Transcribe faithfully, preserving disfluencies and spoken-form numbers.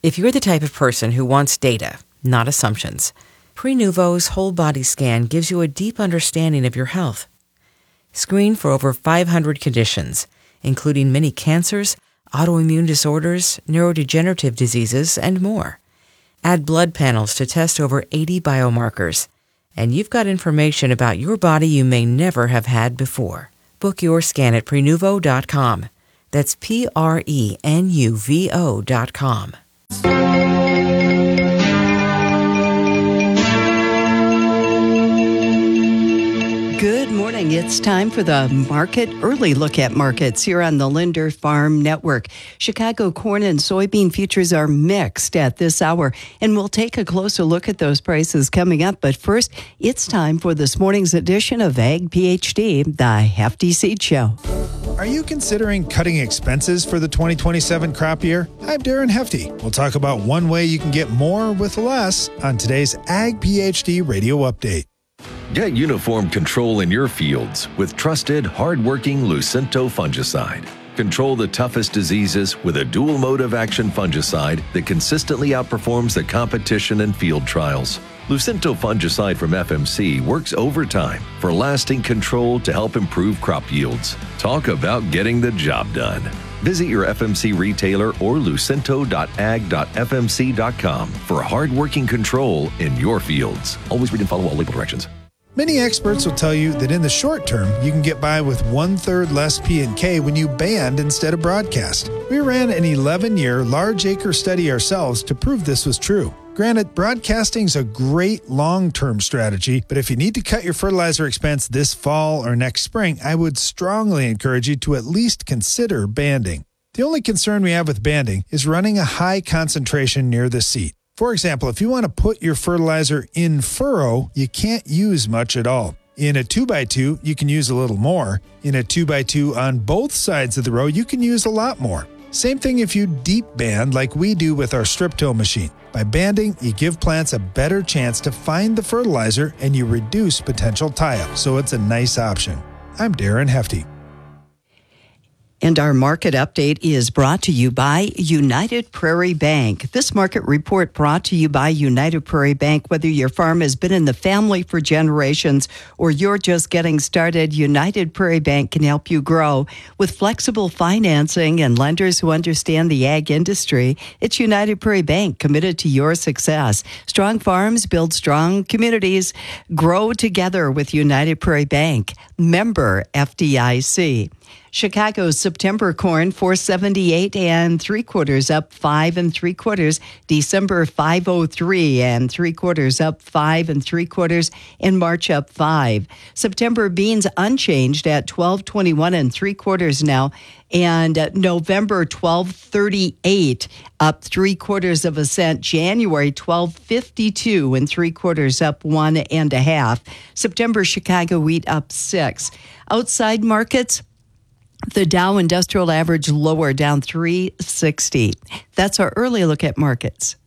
If you're the type of person who wants data, not assumptions, Prenuvo's whole body scan gives you a deep understanding of your health. Screen for over five hundred conditions, including many cancers, autoimmune disorders, neurodegenerative diseases, and more. Add blood panels to test over eighty biomarkers, and you've got information about your body you may never have had before. Book your scan at Prenuvo dot com. That's P R E N U V O dot com. Good morning. It's time for the Market Early Look at Markets here on the Linder Farm Network. Chicago corn and soybean futures are mixed at this hour, and we'll take a closer look at those prices coming up. But first, it's time for this morning's edition of Ag PhD, the Hefty Seed Show. Are you considering cutting expenses for the twenty twenty-seven crop year? I'm Darren Hefty. We'll talk about one way you can get more with less on today's Ag PhD Radio Update. Get uniform control in your fields with trusted, hard-working Lucento fungicide. Control the toughest diseases with a dual mode of action fungicide that consistently outperforms the competition in field trials. Lucento fungicide from F M C works overtime for lasting control to help improve crop yields. Talk about getting the job done. Visit your F M C retailer or lucento dot ag dot f m c dot com for hard-working control in your fields. Always read and follow all label directions. Many experts will tell you that in the short term, you can get by with one-third less P and K when you band instead of broadcast. We ran an eleven-year large-acre study ourselves to prove this was true. Granted, broadcasting's a great long-term strategy, but if you need to cut your fertilizer expense this fall or next spring, I would strongly encourage you to at least consider banding. The only concern we have with banding is running a high concentration near the seed. For example, if you want to put your fertilizer in furrow, you can't use much at all. In a two by two, you can use a little more. In a two by two on both sides of the row, you can use a lot more. Same thing if you deep band like we do with our strip-till machine. By banding, you give plants a better chance to find the fertilizer and you reduce potential tie-up, so it's a nice option. I'm Darren Hefty. And our market update is brought to you by United Prairie Bank. This market report brought to you by United Prairie Bank. Whether your farm has been in the family for generations or you're just getting started, United Prairie Bank can help you grow. With flexible financing and lenders who understand the ag industry, it's United Prairie Bank committed to your success. Strong farms build strong communities. Grow together with United Prairie Bank. Member F D I C. Chicago's September corn four seventy-eight and three quarters up five and three quarters. December five oh three and three quarters up five and three quarters. And March up five. September beans unchanged at twelve twenty-one and three quarters now. And uh, November twelve thirty-eight up three quarters of a cent. January twelve fifty-two and three quarters up one and a half. September Chicago wheat up six. Outside markets, the Dow Industrial Average lower, down three sixty. That's our early look at markets.